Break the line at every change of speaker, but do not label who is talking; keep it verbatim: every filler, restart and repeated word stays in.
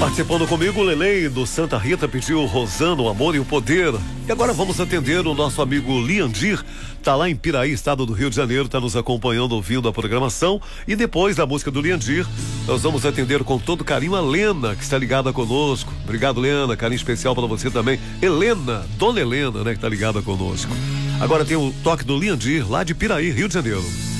Participando comigo, o Lelei do Santa Rita pediu Rosana, o Amor e o Poder. E agora vamos atender o nosso amigo Liandir, tá lá em Piraí, estado do Rio de Janeiro, tá nos acompanhando, ouvindo a programação. E depois da música do Liandir, nós vamos atender com todo carinho a Lena, que está ligada conosco. Obrigado, Lena, carinho especial para você também. Helena, Dona Helena, né, que tá ligada conosco. Agora tem o toque do Liandir, lá de Piraí, Rio de Janeiro.